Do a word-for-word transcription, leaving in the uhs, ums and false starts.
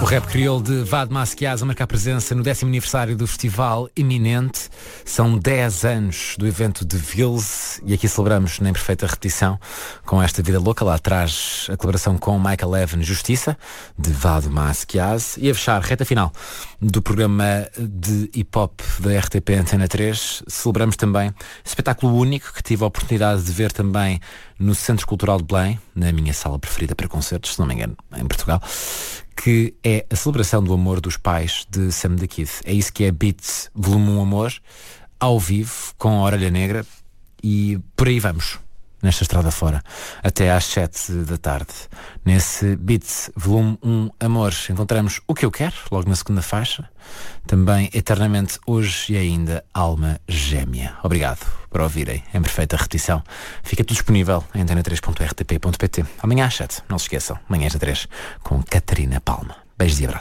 O rap crioulo de Vado Masquias a marcar presença no décimo aniversário do festival iminente. São dez anos do evento de Vils e aqui celebramos na imperfeita repetição com esta vida louca. Lá atrás a colaboração com Michael Levin, Justiça, de Vado Masquias. E a fechar, reta final do programa de hip-hop da R T P Antena três, celebramos também espetáculo único que tive a oportunidade de ver também no Centro Cultural de Belém, na minha sala preferida para concertos, se não me engano, em Portugal, que é a celebração do amor dos pais de Sam the Kid. É isso que é Beats Volume um Amor, ao vivo, com a Orelha Negra, e por aí vamos, nesta estrada fora, até às sete da tarde. Nesse Beats Volume um Amor encontramos O Que Eu Quero, logo na segunda faixa, também Eternamente Hoje e ainda Alma Gêmea. Obrigado por ouvirem em perfeita repetição. Fica tudo disponível em antena três ponto r t p ponto p t. Amanhã às sete, não se esqueçam, manhãs da três, com Catarina Palma. Beijos e abraços.